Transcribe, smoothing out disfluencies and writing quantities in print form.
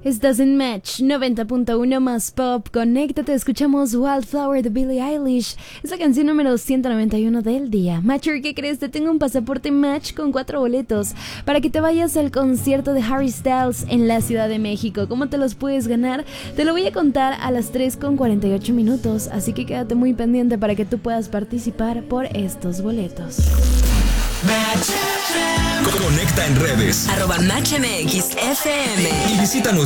Estás en Match 90.1 más pop. Conéctate, escuchamos Wildflower de Billie Eilish. Es la canción número 191 del día. Matcher, ¿qué crees? Te tengo un pasaporte Match con 4 boletos para que te vayas al concierto de Harry Styles en la Ciudad de México. ¿Cómo te los puedes ganar? Te lo voy a contar a las 3:48, así que quédate muy pendiente para que tú puedas participar por estos boletos. Match. Conecta en redes @MatchMXFM y visítanos